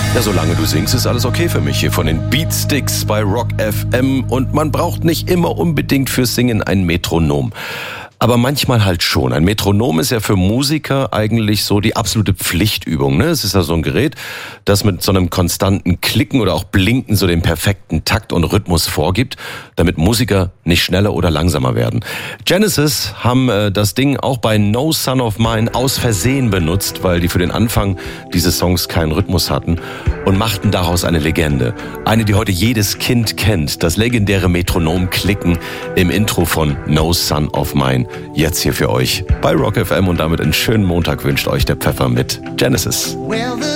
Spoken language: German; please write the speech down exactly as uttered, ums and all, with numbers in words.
Ja, solange du singst, ist alles okay für mich hier von den Beatsticks bei Rock F M. Und man braucht nicht immer unbedingt fürs Singen ein Metronom. Aber manchmal halt schon. Ein Metronom ist ja für Musiker eigentlich so die absolute Pflichtübung, ne? Es ist ja so ein Gerät, das mit so einem konstanten Klicken oder auch Blinken so den perfekten Takt und Rhythmus vorgibt, damit Musiker nicht schneller oder langsamer werden. Genesis haben äh, das Ding auch bei No Son of Mine aus Versehen benutzt, weil die für den Anfang dieses Songs keinen Rhythmus hatten und machten daraus eine Legende. Eine, die heute jedes Kind kennt. Das legendäre Metronom-Klicken im Intro von No Son of Mine. Jetzt hier für euch bei Rock F M und damit einen schönen Montag wünscht euch der Pfeffer mit Genesis. Well,